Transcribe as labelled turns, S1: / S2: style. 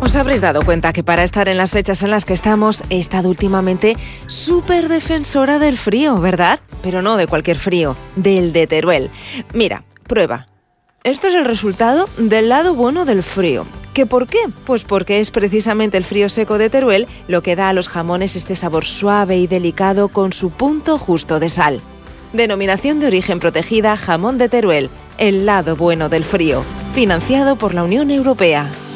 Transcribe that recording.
S1: Os habréis dado cuenta que para estar en las fechas en las que estamos he estado últimamente súper defensora del frío, ¿verdad? Pero no de cualquier frío, del de Teruel. Mira, prueba. Este es el resultado del lado bueno del frío. ¿Qué por qué? Pues porque es precisamente el frío seco de Teruel lo que da a los jamones este sabor suave y delicado con su punto justo de sal. Denominación de origen protegida Jamón de Teruel, el lado bueno del frío. Financiado por la Unión Europea.